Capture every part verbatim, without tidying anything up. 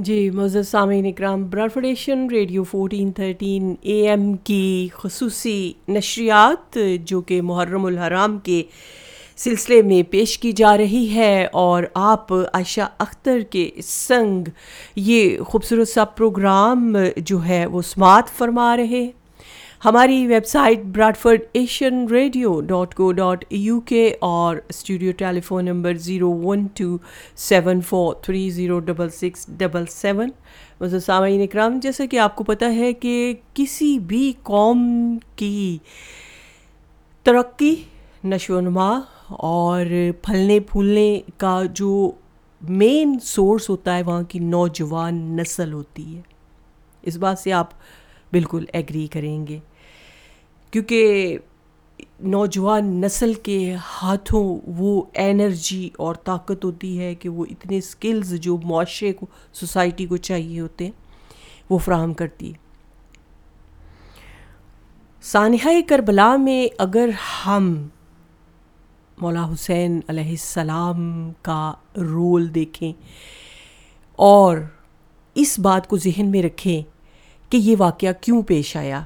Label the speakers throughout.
Speaker 1: جی معزز سامعین اکرام، براڈفورڈ Asian radio fourteen thirteen A M کی خصوصی نشریات جو کہ محرم الحرام کے سلسلے میں پیش کی جا رہی ہے، اور آپ عائشہ اختر کے سنگ یہ خوبصورت سا پروگرام جو ہے وہ سماعت فرما رہے۔ ہماری web site براڈفورڈ Asian radio dot کو ڈاٹ یو کے اور studio tele phone number zero one to seven four three zero double six double seven. معزز سامعین اکرام، جیسا کہ آپ کو پتہ ہے کہ کسی بھی قوم کی ترقی، نشو و نما اور پھلنے پھولنے کا جو مین سورس ہوتا ہے وہاں کی نوجوان نسل ہوتی ہے۔ اس بات سے آپ بالکل ایگری کریں گے، کیونکہ نوجوان نسل کے ہاتھوں وہ انرجی اور طاقت ہوتی ہے کہ وہ اتنے سکلز جو معاشرے کو، سوسائٹی کو چاہیے ہوتے ہیں، وہ فراہم کرتی ہے۔ سانحہ کربلا میں اگر ہم مولا حسین علیہ السلام کا رول دیکھیں اور اس بات کو ذہن میں رکھیں کہ یہ واقعہ کیوں پیش آیا،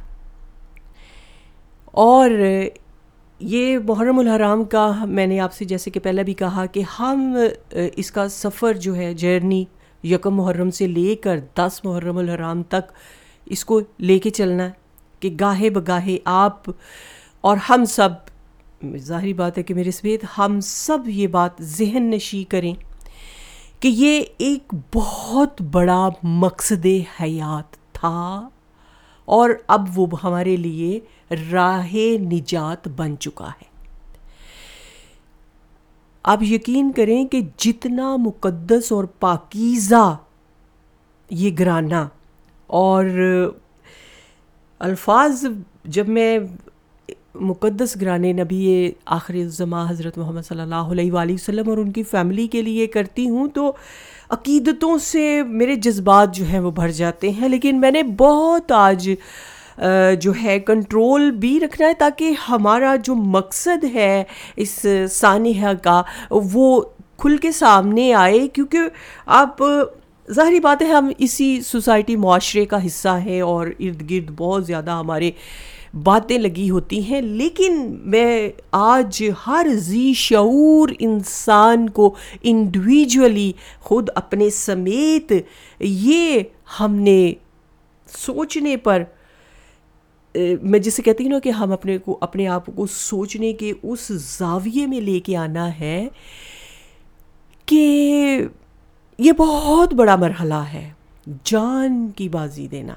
Speaker 1: اور یہ محرم الحرام کا میں نے آپ سے جیسے کہ پہلے بھی کہا کہ ہم اس کا سفر جو ہے، جرنی یکم محرم سے لے کر دس محرم الحرام تک اس کو لے کے چلنا ہے کہ گاہے بگاہے آپ اور ہم سب، ظاہری بات ہے کہ میرے سمیت ہم سب یہ بات ذہن نشی کریں کہ یہ ایک بہت بڑا مقصد حیات تھا، اور اب وہ ہمارے لیے راہ نجات بن چکا ہے۔ آپ یقین کریں کہ جتنا مقدس اور پاکیزہ یہ گرانا، اور الفاظ جب میں مقدس گرانے نبی آخر الزماں حضرت محمد صلی اللہ علیہ وآلہ وسلم اور ان کی فیملی کے لیے کرتی ہوں تو عقیدتوں سے میرے جذبات جو ہیں وہ بھر جاتے ہیں، لیکن میں نے بہت آج جو ہے کنٹرول بھی رکھنا ہے تاکہ ہمارا جو مقصد ہے اس سانحہ کا وہ کھل کے سامنے آئے، کیونکہ آپ ظاہری بات ہے ہم اسی سوسائٹی معاشرے کا حصہ ہیں اور ارد گرد بہت زیادہ ہمارے باتیں لگی ہوتی ہیں، لیکن میں آج ہر ذی شعور انسان کو انڈیویجولی خود اپنے سمیت یہ ہم نے سوچنے پر، میں جسے کہتی ہوں نا کہ ہم اپنے کو اپنے آپ کو سوچنے کے اس زاویے میں لے کے آنا ہے کہ یہ بہت بڑا مرحلہ ہے، جان کی بازی دینا۔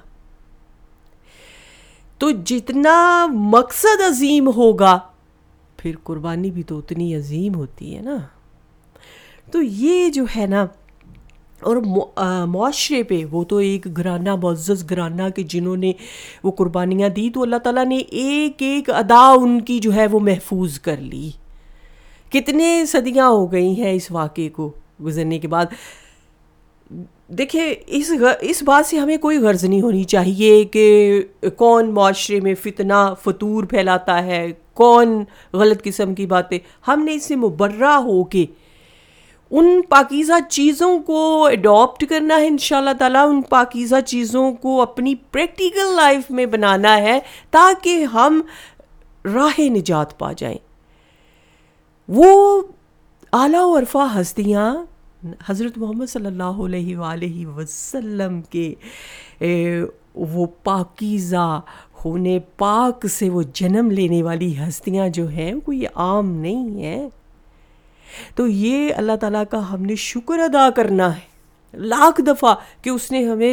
Speaker 1: تو جتنا مقصد عظیم ہوگا پھر قربانی بھی تو اتنی عظیم ہوتی ہے نا۔ تو یہ جو ہے نا، اور معاشرے پہ وہ تو ایک گھرانہ، معزز گھرانہ کہ جنہوں نے وہ قربانیاں دی، تو اللہ تعالیٰ نے ایک ایک ادا ان کی جو ہے وہ محفوظ کر لی۔ کتنے صدیاں ہو گئی ہیں اس واقعے کو گزرنے کے بعد۔ دیکھیں، اس اس بات سے ہمیں کوئی غرض نہیں ہونی چاہیے کہ کون معاشرے میں فتنہ فتور پھیلاتا ہے، کون غلط قسم کی باتیں۔ ہم نے اس سے مبرہ ہو کے ان پاکیزہ چیزوں کو اڈاپٹ کرنا ہے، انشاءاللہ تعالیٰ ان پاکیزہ چیزوں کو اپنی پریکٹیکل لائف میں بنانا ہے تاکہ ہم راہ نجات پا جائیں۔ وہ اعلیٰ و عرفہ ہستیاں حضرت محمد صلی اللہ علیہ وآلہ وسلم کے وہ پاکیزہ ہونے، پاک سے وہ جنم لینے والی ہستیاں جو ہیں کوئی عام نہیں ہیں۔ تو یہ اللہ تعالیٰ کا ہم نے شکر ادا کرنا ہے لاکھ دفعہ کہ اس نے ہمیں